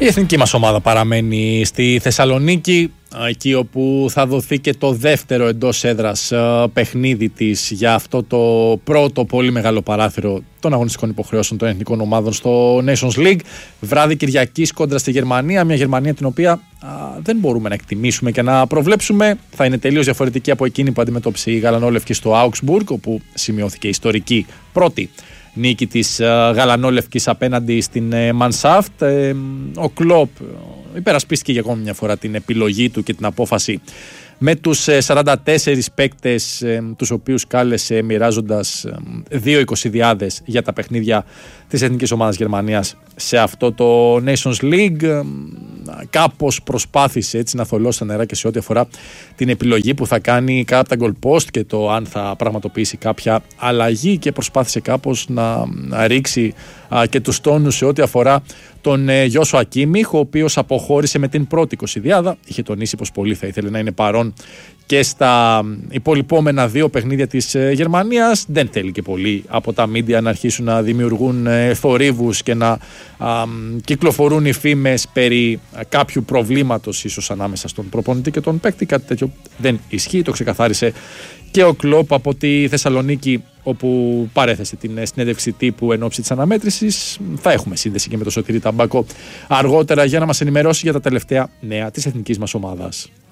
Η εθνική μας ομάδα παραμένει στη Θεσσαλονίκη, εκεί όπου θα δοθεί και το δεύτερο εντός έδρας παιχνίδι της για αυτό το πρώτο πολύ μεγάλο παράθυρο των αγωνιστικών υποχρεώσεων των εθνικών ομάδων στο Nations League. Βράδυ Κυριακής κόντρα στη Γερμανία, μια Γερμανία την οποία δεν μπορούμε να εκτιμήσουμε και να προβλέψουμε. Θα είναι τελείως διαφορετική από εκείνη που αντιμετώπισε η γαλανόλευκη στο Augsburg, όπου σημειώθηκε ιστορική πρώτη νίκη της γαλανόλευκης απέναντι στην Μανσάφτ. Ο Κλοπ υπερασπίστηκε για ακόμη μια φορά την επιλογή του και την απόφαση με τους 44 παίκτες τους οποίους κάλεσε, μοιράζοντας 2 εικοσιδιάδες για τα παιχνίδια της Εθνικής Ομάδας Γερμανίας σε αυτό το Nations League. Κάπως προσπάθησε έτσι να θολώσει τα νερά και σε ό,τι αφορά την επιλογή που θα κάνει κάτω από τα goal post και το αν θα πραγματοποιήσει κάποια αλλαγή, και προσπάθησε κάπως να ρίξει και τους τόνους σε ό,τι αφορά τον Γιώσουα Κίμιχ, ο οποίος αποχώρησε με την πρώτη εικοσιδιάδα. Είχε τονίσει πως πολύ θα ήθελε να είναι παρόν και στα υπολοιπόμενα 2 παιχνίδια της Γερμανίας. Δεν θέλει και πολύ από τα μίντια να αρχίσουν να δημιουργούν θορύβους και να κυκλοφορούν οι φήμες περί κάποιου προβλήματος ίσως ανάμεσα στον προπονητή και τον παίκτη. Κάτι τέτοιο δεν ισχύει, το ξεκαθάρισε και ο Κλοπ από τη Θεσσαλονίκη, όπου παρέθεσε την συνέντευξη τύπου εν ώψη της αναμέτρησης. Θα έχουμε σύνδεση και με τον Σωτήρη Ταμπάκο αργότερα για να μας ενημερώσει για τα τελευταία νέα της εθνικής μας ομάδας.